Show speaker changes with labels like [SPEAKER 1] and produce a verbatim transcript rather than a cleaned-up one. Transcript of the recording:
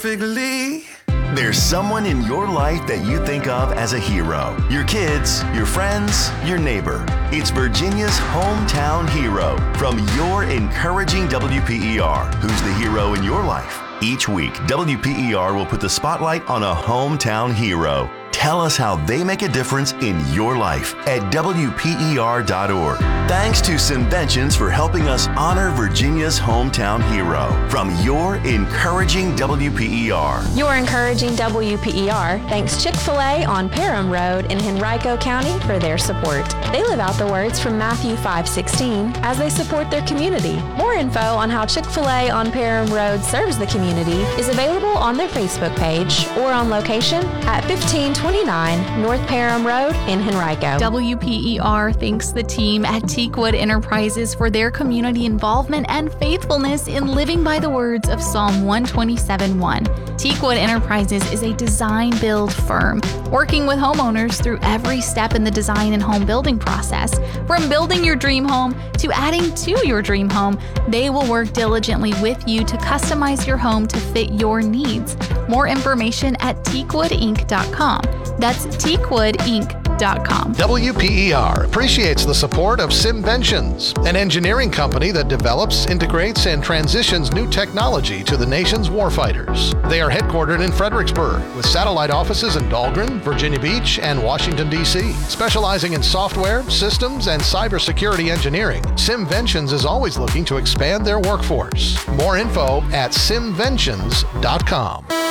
[SPEAKER 1] Perfectly.
[SPEAKER 2] There's someone in your life that you think of as a hero. Your kids, your friends, your neighbor. It's Virginia's hometown hero from your encouraging W P E R. Who's the hero in your life? Each week, W P E R will put the spotlight on a hometown hero. Tell us how they make a difference in your life at W P E R dot org. Thanks to Simventions for helping us honor Virginia's hometown hero. From your encouraging W P E R.
[SPEAKER 3] Your encouraging W P E R thanks Chick-fil-A on Parham Road in Henrico County for their support. They live out the words from Matthew five sixteen as they support their community. More info on how Chick-fil-A on Parham Road serves the community is available on their Facebook page or on location at fifteen twenty-nine North Parham Road in Henrico.
[SPEAKER 4] W P E R thanks the team at Teakwood Enterprises for their community involvement and faithfulness in living by the words of Psalm one twenty-seven one. Teakwood Enterprises is a design-build firm working with homeowners through every step in the design and home building process. From building your dream home to adding to your dream home, they will work diligently with you to customize your home to fit your needs. More information at teakwood inc dot com. That's teakwood inc dot com.
[SPEAKER 5] W P E R appreciates the support of Simventions, an engineering company that develops, integrates, and transitions new technology to the nation's warfighters. They are headquartered in Fredericksburg with satellite offices in Dahlgren, Virginia Beach, and Washington, D C Specializing in software, systems, and cybersecurity engineering, Simventions is always looking to expand their workforce. More info at simventions dot com.